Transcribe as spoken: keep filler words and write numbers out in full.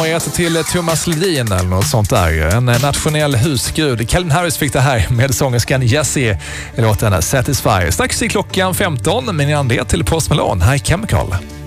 Jag heter till Thomas Ledin eller något sånt där. En nationell husgud. Calvin Harris fick det här med sångerskan Jessie i låten Satisfy. Strax i klockan femton, men innan det till Post Malone. Här är Chemical.